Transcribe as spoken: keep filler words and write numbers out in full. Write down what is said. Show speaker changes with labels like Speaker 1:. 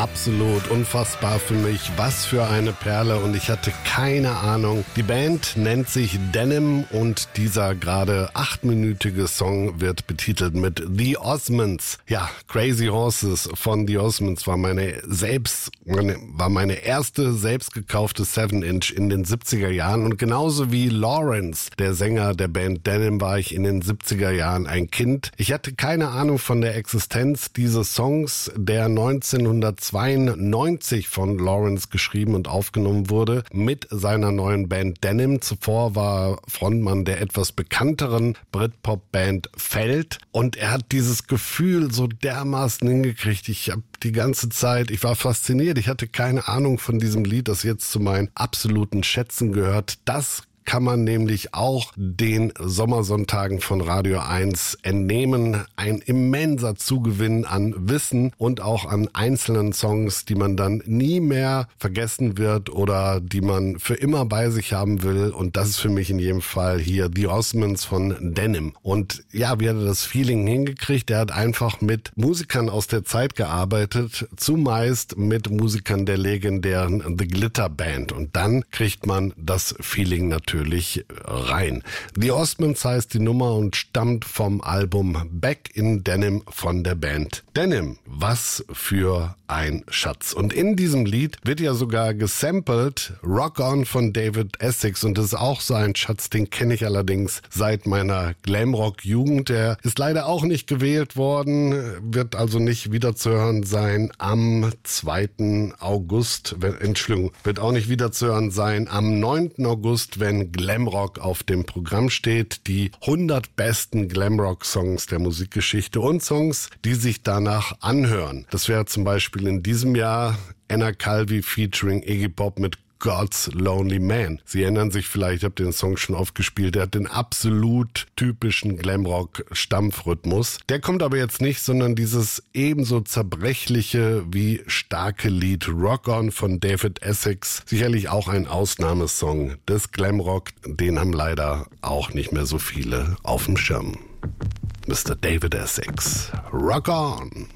Speaker 1: absolut unfassbar für mich. Was für eine Perle und ich hatte keine Ahnung. Die Band nennt sich Denim und dieser gerade achtminütige Song wird betitelt mit The Osmonds. Ja, Crazy Horses von The Osmonds war meine selbst, meine, war meine erste selbst gekaufte seven inch in den siebziger Jahren und genauso wie Lawrence, der Sänger der Band Denim, war ich in den siebziger Jahren ein Kind. Ich hatte keine Ahnung von der Existenz dieses Songs, der neunzehnhundertzweiundneunzig von Lawrence geschrieben und aufgenommen wurde mit seiner neuen Band Denim. Zuvor war Frontmann der etwas bekannteren Britpop-Band Feld und er hat dieses Gefühl so dermaßen hingekriegt. Ich habe die ganze Zeit, ich war fasziniert, ich hatte keine Ahnung von diesem Lied, das jetzt zu meinen absoluten Schätzen gehört. Das kann man nämlich auch den Sommersonntagen von Radio eins entnehmen. Ein immenser Zugewinn an Wissen und auch an einzelnen Songs, die man dann nie mehr vergessen wird oder die man für immer bei sich haben will. Und das ist für mich in jedem Fall hier The Osmonds von Denim. Und ja, wie hat er das Feeling hingekriegt? Er hat einfach mit Musikern aus der Zeit gearbeitet, zumeist mit Musikern der legendären The Glitter Band. Und dann kriegt man das Feeling natürlich natürlich rein. The Osmonds heißt die Nummer und stammt vom Album Back in Denim von der Band Denim. Was für ein Schatz. Und in diesem Lied wird ja sogar gesampelt Rock On von David Essex und das ist auch so ein Schatz, den kenne ich allerdings seit meiner Glamrock-Jugend. Der ist leider auch nicht gewählt worden, wird also nicht wieder zu hören sein am zweiten August, Entschuldigung, wird auch nicht wieder zu hören sein am neunten August, wenn Glamrock auf dem Programm steht. Die hundert besten Glamrock-Songs der Musikgeschichte und Songs, die sich danach anhören. Das wäre zum Beispiel in diesem Jahr Anna Calvi featuring Iggy Pop mit God's Lonely Man. Sie erinnern sich vielleicht, ich habe den Song schon oft gespielt, der hat den absolut typischen Glamrock-Stampfrhythmus. Der kommt aber jetzt nicht, sondern dieses ebenso zerbrechliche wie starke Lied Rock On von David Essex. Sicherlich auch ein Ausnahmesong des Glamrock, den haben leider auch nicht mehr so viele auf dem Schirm. Mister David Essex, Rock On!